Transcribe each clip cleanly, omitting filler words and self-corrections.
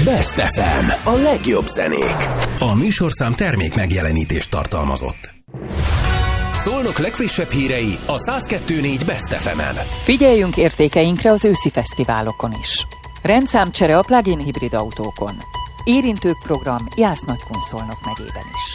Best FM, a legjobb zenék. A műsorszám termék megjelenítést tartalmazott. Szolnok legfrissebb hírei a 102.4 Best FM-en. Figyeljünk értékeinkre az őszi fesztiválokon is. Rendszámcsere a plug-in hibrid autókon. Érintők program Jász-Nagykun Szolnok megyében is.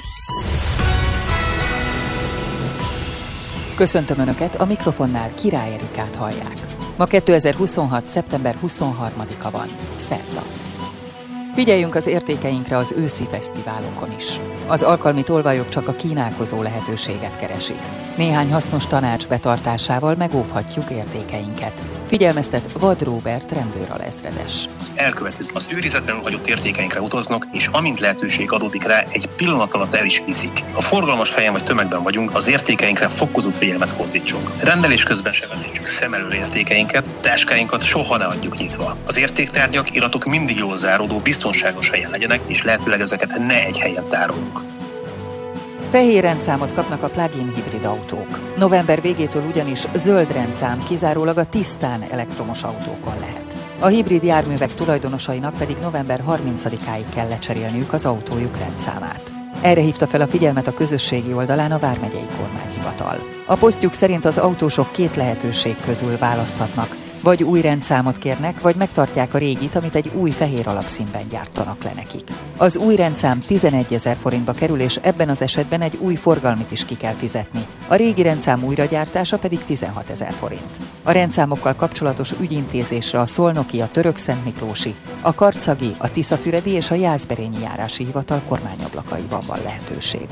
Köszöntöm Önöket, a mikrofonnál Király Erikát hallják. Ma 2026. szeptember 23-a van, szerda. Figyeljünk az értékeinkre az őszi fesztiválokon is. Az alkalmi tolvajok csak a kínálkozó lehetőséget keresik. Néhány hasznos tanács betartásával megóvhatjuk értékeinket. Figyelmeztet Vad Róbert rendőralezredes. Az elkövetők az őrizetlenül hagyott értékeinkre utaznak, és amint lehetőség adódik rá, egy pillanat alatt el is viszik. Ha forgalmas helyen vagy tömegben vagyunk, az értékeinkre fokozott figyelmet fordítsunk. Rendelés közben se veszítsük szem elől értékeinket, táskáinkat soha ne adjuk nyitva. Az értéktárgyak, iratok mindig jól záródó, biztonságos helyen legyenek, és lehetőleg ezeket ne egy helyen tároljuk. Fehér rendszámot kapnak a plug-in hibrid autók. November végétől ugyanis zöld rendszám kizárólag a tisztán elektromos autókon lehet. A hibrid járművek tulajdonosainak pedig november 30-áig kell lecserélniük az autójuk rendszámát. Erre hívta fel a figyelmet a közösségi oldalán a Vármegyei Kormányhivatal. A posztjuk szerint az autósok két lehetőség közül választhatnak. Vagy új rendszámot kérnek, vagy megtartják a régit, amit egy új fehér alapszínben gyártanak le nekik. Az új rendszám 11 000 forintba kerül, és ebben az esetben egy új forgalmit is ki kell fizetni. A régi rendszám újragyártása pedig 16 000 forint. A rendszámokkal kapcsolatos ügyintézésre a szolnoki, a törökszentmiklósi, a karcagi, a tiszafüredi és a jászberényi járási hivatal kormányablakaiban van lehetőség.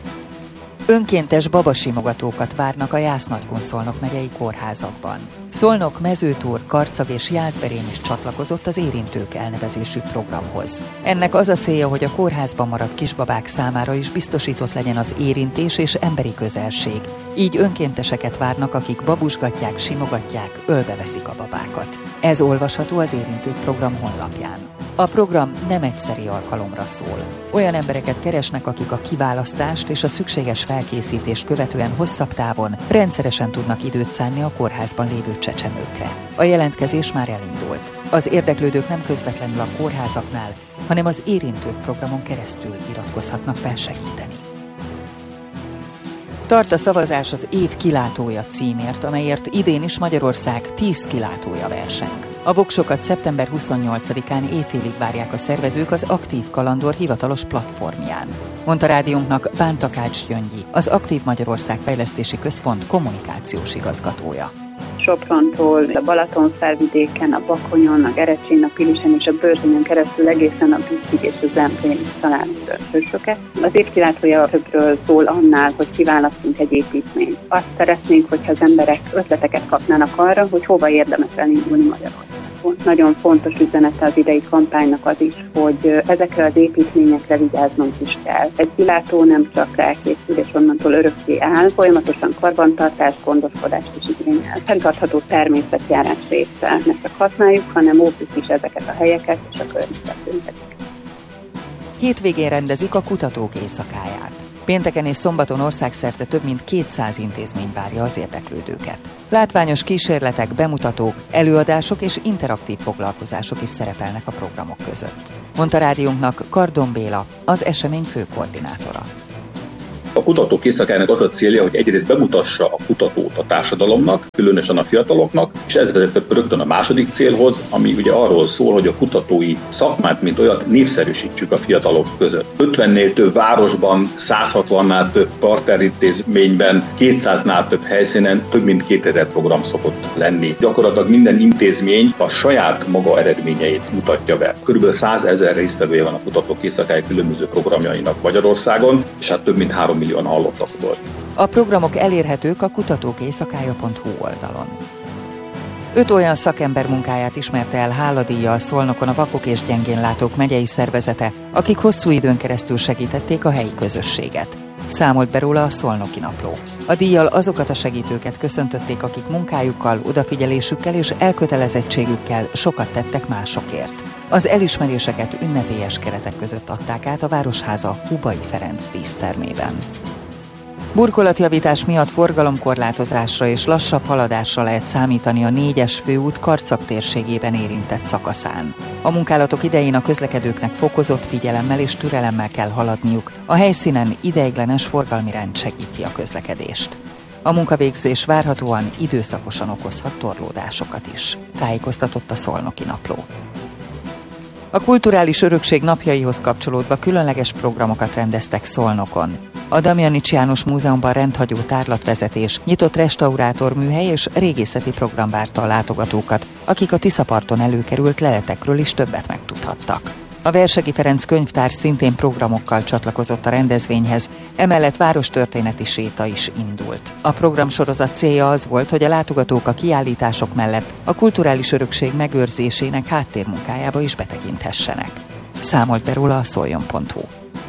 Önkéntes babasimogatókat várnak a Jász-Nagykun Szolnok megyei kórházakban. Szolnok, Mezőtúr, Karcag és Jászberény is csatlakozott az Érintők elnevezésű programhoz. Ennek az a célja, hogy a kórházban maradt kisbabák számára is biztosított legyen az érintés és emberi közelség. Így önkénteseket várnak, akik babusgatják, simogatják, ölbeveszik a babákat. Ez olvasható az Érintők program honlapján. A program nem egyszeri alkalomra szól. Olyan embereket keresnek, akik a kiválasztást és a szükséges felkészítést követően hosszabb távon rendszeresen tudnak időt szánni a kórházban lévő csecsemőkre. A jelentkezés már elindult. Az érdeklődők nem közvetlenül a kórházaknál, hanem az Érintők programon keresztül iratkozhatnak fel segíteni. Tart a szavazás az év kilátója címért, amelyért idén is Magyarország 10 kilátója verseng. A voksokat szeptember 28-án éjfélig várják a szervezők az Aktív Kalandor hivatalos platformján. Mondta rádiónknak Bán Takács Gyöngyi, az Aktív Magyarország Fejlesztési Központ kommunikációs igazgatója. Soprontól, a Balatonfelvidéken, a Bakonyon, a Gerecsin, a Pilisen és a Börzsönyen keresztül egészen a Büsztig és a Zemplén is találunk hősöket. Az évkilátója többről szól annál, hogy kiválasztunk egy építményt. Azt szeretnénk, hogyha az emberek ötleteket kapnának arra, hogy hova érdemes elindulni Magyarországon. Nagyon fontos üzenete az idei kampánynak az is, hogy ezekre az építményekre vigyáznunk is kell. Egy kilátó nem csak elkészül és onnantól örökké áll, folyamatosan karbantartást, gondoskodást is igényel. Fenntartható természetjárás része. Ne csak használjuk, hanem óvjuk is ezeket a helyeket és a környezetünket. Hétvégén rendezik a Kutatók Éjszakáját. Pénteken és szombaton országszerte több mint 200 intézmény várja az érdeklődőket. Látványos kísérletek, bemutatók, előadások és interaktív foglalkozások is szerepelnek a programok között. Mondta rádiónknak Kardon Béla, az esemény főkoordinátora. A Kutatók Éjszakájának az a célja, hogy egyrészt bemutassa a kutatót a társadalomnak, különösen a fiataloknak, és ez vezetett rögtön a második célhoz, ami ugye arról szól, hogy a kutatói szakmát, mint olyat népszerűsítsük a fiatalok között. 50-nél több városban, 160-nál több partnerintézményben, 200-nál több helyszínen több mint 2000 program szokott lenni. Gyakorlatilag minden intézmény a saját maga eredményeit mutatja be. Körülbelül 100 000 résztvevője van a Kutatók Éjszakája különböző programjainak Magyarországon, és hát több mint 3 millióan hallottak volt. A programok elérhetők a kutatókéjszakája.hu oldalon. 5 olyan szakember munkáját ismerte el háladíjjal Szolnokon a Vakok és Gyengénlátók megyei szervezete, akik hosszú időn keresztül segítették a helyi közösséget. Számolt be róla a Szolnoki Napló. A díjjal azokat a segítőket köszöntötték, akik munkájukkal, odafigyelésükkel és elkötelezettségükkel sokat tettek másokért. Az elismeréseket ünnepélyes keretek között adták át a Városháza Hubai Ferenc dísztermében. Burkolatjavítás miatt forgalomkorlátozásra és lassabb haladásra lehet számítani a 4-es főút Karcag térségében érintett szakaszán. A munkálatok idején a közlekedőknek fokozott figyelemmel és türelemmel kell haladniuk. A helyszínen ideiglenes forgalmi rend segíti a közlekedést. A munkavégzés várhatóan időszakosan okozhat torlódásokat is, tájékoztatott a Szolnoki Napló. A kulturális örökség napjaihoz kapcsolódva különleges programokat rendeztek Szolnokon. A Damjanics János Múzeumban rendhagyó tárlatvezetés, nyitott restaurátorműhely és régészeti program várta a látogatókat, akik a Tiszaparton előkerült leletekről is többet megtudhattak. A Versegi Ferenc könyvtár szintén programokkal csatlakozott a rendezvényhez, emellett várostörténeti séta is indult. A programsorozat célja az volt, hogy a látogatók a kiállítások mellett a kulturális örökség megőrzésének háttérmunkájába is betekinthessenek. Számolt be róla a szoljon.hu.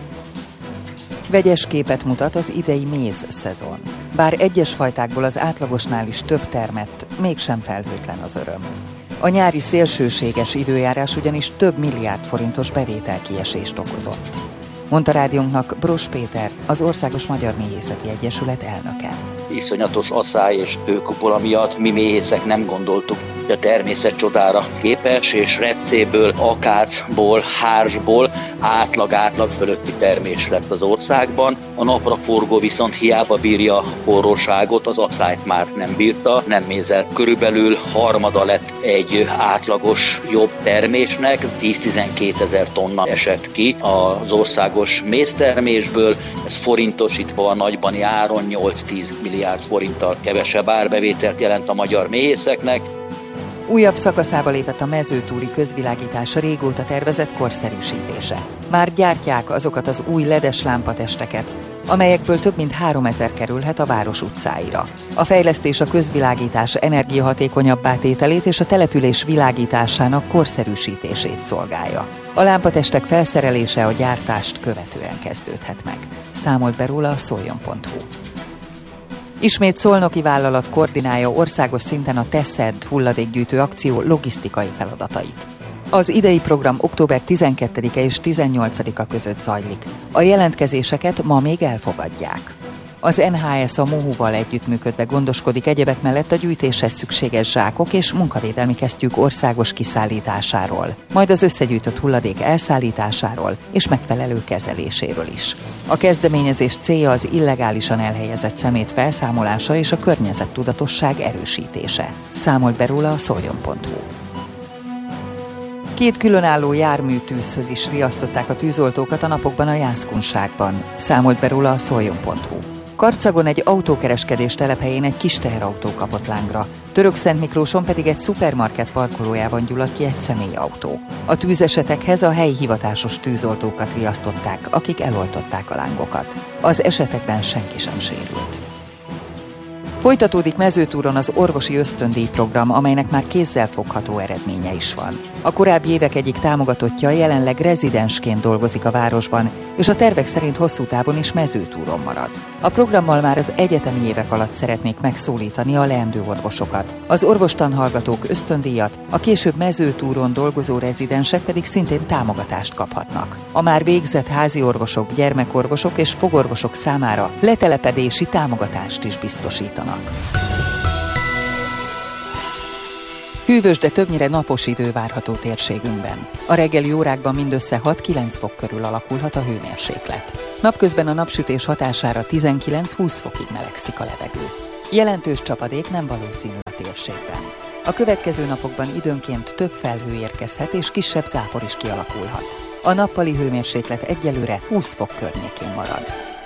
Vegyes képet mutat az idei méz szezon. Bár egyes fajtákból az átlagosnál is több termett, mégsem felhőtlen az öröm. A nyári szélsőséges időjárás ugyanis több milliárd forintos bevételkiesést okozott, mondta rádiónknak Bros Péter, az Országos Magyar Méhészeti Egyesület elnöke. Iszonyatos asszály és hőkupola miatt mi méhészek nem gondoltuk, hogy a természet csodára képes, és retszéből, akácból, hársból átlag fölötti termés lett az országban. A napraforgó viszont hiába bírja a forróságot, az asszályt már nem bírta, nem mézzel. Körülbelül harmada lett egy átlagos jobb termésnek, 10-12 ezer tonna esett ki az országos méztermésből. Ez forintosítva a nagybani áron 8-10 milliárd forinttal kevesebb árbevételt jelent a magyar méhészeknek. Újabb szakaszába lépett a mezőtúri közvilágítás régóta tervezett korszerűsítése. Már gyártják azokat az új ledes lámpatesteket, amelyekből több mint 3000 kerülhet a város utcáira. A fejlesztés a közvilágítás energiahatékonyabbá tételét és a település világításának korszerűsítését szolgálja. A lámpatestek felszerelése a gyártást követően kezdődhet meg. Számolt be róla a szoljon.hu. Ismét szolnoki vállalat koordinálja országos szinten a TESZED hulladékgyűjtő akció logisztikai feladatait. Az idei program október 12-e és 18-a között zajlik. A jelentkezéseket ma még elfogadják. Az NHS a MOHU-val együttműködve gondoskodik egyebek mellett a gyűjtéshez szükséges zsákok és munkavédelmi kesztyűk országos kiszállításáról, majd az összegyűjtött hulladék elszállításáról és megfelelő kezeléséről is. A kezdeményezés célja az illegálisan elhelyezett szemét felszámolása és a környezettudatosság erősítése. Számolt be róla a szoljon.hu. 2 különálló járműtűzhöz is riasztották a tűzoltókat a napokban a Jászkunságban. Számolt be róla a szoljon.hu. Karcagon egy autókereskedés telephelyén egy kis teherautó kapott lángra, Törökszentmiklóson pedig egy szupermarket parkolójában gyulladt ki egy személyautó. A tűzesetekhez a helyi hivatásos tűzoltókat riasztották, akik eloltották a lángokat. Az esetekben senki sem sérült. Folytatódik Mezőtúron az orvosi ösztöndíj program, amelynek már kézzelfogható eredménye is van. A korábbi évek egyik támogatottja jelenleg rezidensként dolgozik a városban, és a tervek szerint hosszú távon is Mezőtúron marad. A programmal már az egyetemi évek alatt szeretnék megszólítani a leendő orvosokat. Az orvostanhallgatók ösztöndíjat, a később Mezőtúron dolgozó rezidensek pedig szintén támogatást kaphatnak. A már végzett házi orvosok, gyermekorvosok és fogorvosok számára letelepedési támogatást is biztosítanak. Hűvös, de többnyire napos idő várható térségünkben. A reggeli órákban mindössze 6-9 fok körül alakulhat a hőmérséklet. Napközben a napsütés hatására 19-20 fokig melegszik a levegő. Jelentős csapadék nem valószínű a térségben. A következő napokban időnként több felhő érkezhet és kisebb zápor is kialakulhat. A nappali hőmérséklet egyelőre 20 fok környékén marad.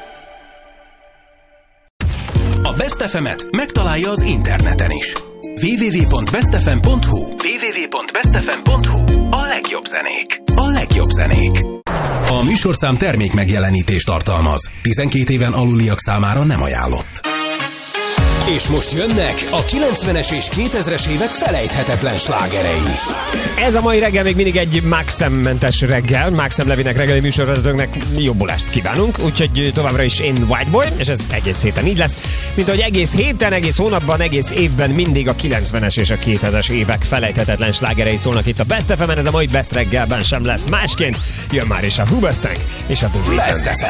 A Best FM-et megtalálja az interneten is. www.bestfm.hu www.bestfm.hu. A legjobb zenék. A legjobb zenék. A műsorszám termék megjelenítést tartalmaz. 12 éven aluliak számára nem ajánlott. És most jönnek a 90-es és 2000-es évek felejthetetlen slágerei. Ez a mai reggel még mindig egy Maxem-mentes reggel. Maxem Levinek reggeli műsorvezetőnknek jobbulást kívánunk, úgyhogy továbbra is én Whiteboy, és ez egész héten így lesz. Mint ahogy egész héten, egész hónapban, egész évben mindig a 90-es és a 2000-es évek felejthetetlen slágerei szólnak itt a Best FM-en, ez a mai Best reggelben sem lesz másként. Jön már is a Hoobastank és a Dudley. Best FM.